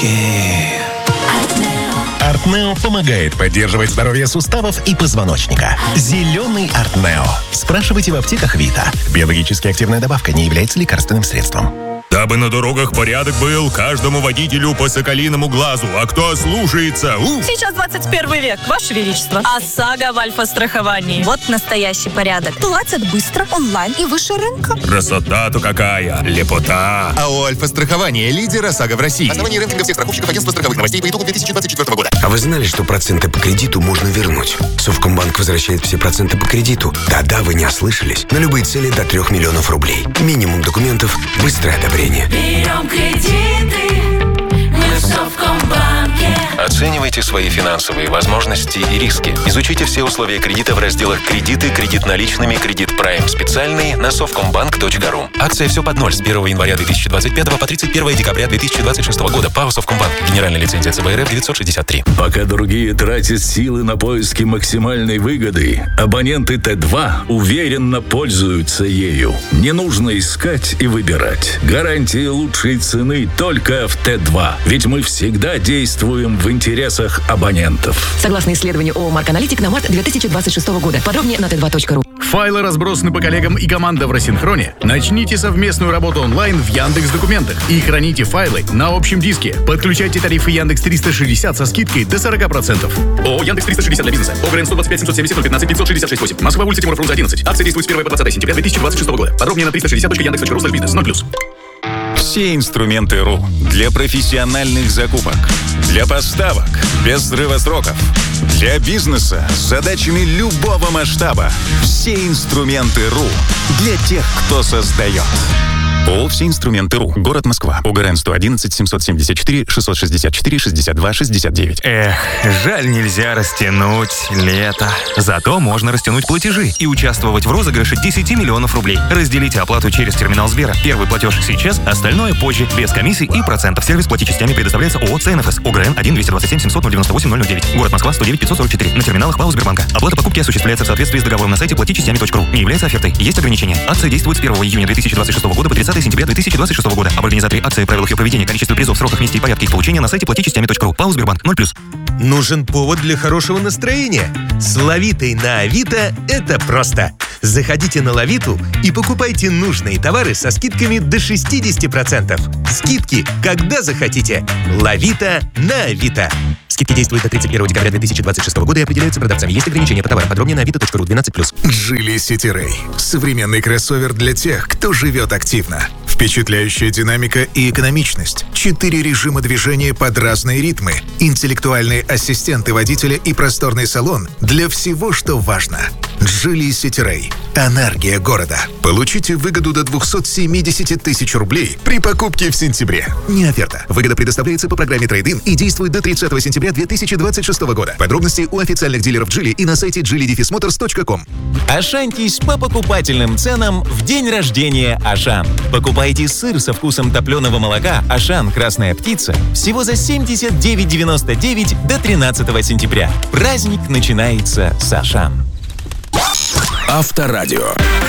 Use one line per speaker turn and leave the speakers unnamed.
Артнео помогает поддерживать здоровье суставов и позвоночника. Зеленый Артнео. Спрашивайте в аптеках Вита. Биологически активная добавка не является лекарственным средством.
Дабы на дорогах порядок был, каждому водителю по соколиному глазу. А кто слушается?
Сейчас 21 век, Ваше Величество. ОСАГО в Альфа-страховании. Вот настоящий порядок. Платят быстро, онлайн и выше рынка.
Красота-то какая! Лепота!
АО «Альфа-страхование» — лидер ОСАГО в России. Основание рейтинга всех страховщиков агентства страховых новостей по итогам 2024 года.
А вы знали, что проценты по кредиту можно вернуть? Совкомбанк возвращает все проценты по кредиту. Да-да, вы не ослышались. На любые цели до 3 миллионов рублей. Минимум документов, быстрое одобрение.
Берем кредиты, мы в Совкомбанке.
Оценивайте свои финансовые возможности и риски. Изучите все условия кредита в разделах «Кредиты», «Кредит наличными», «Кредит Прайм специальный» на совкомбанк.ру. Акция «Все под ноль» с 1 января 2025 по 31 декабря 2026 года. ПАО «Совкомбанк». Генеральная лицензия ЦБ РФ 963.
Пока другие тратят силы на поиски максимальной выгоды, абоненты Т2 уверенно пользуются ею. Не нужно искать и выбирать. Гарантия лучшей цены только в Т2. Ведь мы всегда действуем в интересах абонентов.
Согласно исследованию ООО «Марк Аналитик» на март 2026 года. Подробнее на t2.ru.
Файлы разбросаны по коллегам и команда в рассинхроне. Начните совместную работу онлайн в Яндекс.Документах и храните файлы на общем диске. Подключайте тарифы Яндекс 360 со скидкой до 40%. ООО Яндекс 360 для бизнеса. ОГРН 125 770 015 566 8. Москва, улица Тимура Фрунзе 11. Акция действует с 1 по 20 сентября 2026 года. Подробнее на 360.яндекс.ру/бизнес. 0+.
Все инструменты РУ для профессиональных закупок, для поставок без срыва сроков, для бизнеса с задачами любого масштаба. Все инструменты РУ для тех, кто создает. ООО «Все инструменты РУ». Город Москва. ОГРН 111 774 664 62 69.
Жаль, нельзя растянуть лето. Зато можно растянуть платежи и участвовать в розыгрыше 10 миллионов рублей. Разделите оплату через терминал Сбера. Первый платеж сейчас, остальное позже, без комиссий и процентов. Сервис «Плати частями» предоставляется ООО «ЦНФС». ОГРН 1 227 700 098 009. Город Москва, 109 544. На терминалах ПАО Сбербанка. Оплата покупки осуществляется в соответствии с договором на сайте платичастями.ру. Не является офертой. Есть ограничения. Акция действует с 1 июня 2026 года по 30 сентября 2026 года. Об организаторе акции, правилах ее проведения, количестве призов, сроках, месте и порядке их получения на сайте платичастями.ру. ПАО Сбербанк 0+.
Нужен повод для хорошего настроения? С Лавитой на Авито это просто. Заходите на Лавиту и покупайте нужные товары со скидками до 60%. Скидки, когда захотите. Лавита на Авито. Скидки действуют до 31 декабря 2026 года и определяются продавцами. Есть ограничения по товарам. Подробнее на avito.ru 12+.
Geely City Ray. Современный кроссовер для тех, кто живет активно. Впечатляющая динамика и экономичность. 4 режима движения под разные ритмы. Интеллектуальные ассистенты водителя и просторный салон для всего, что важно. Geely City Ray. Энергия города. Получите выгоду до 270 тысяч рублей при покупке в сентябре. Не оферта. Выгода предоставляется по программе Трейд-ин и действует до 30 сентября 2026 года. Подробности у официальных дилеров Geely и на сайте geely-motors.com.
Ашантись по покупательным ценам в день рождения Ашан. Покупайте сыр со вкусом топленого молока Ашан «Красная птица» всего за 79,99 до 13 сентября. Праздник начинается с Ашан.
Авторадио.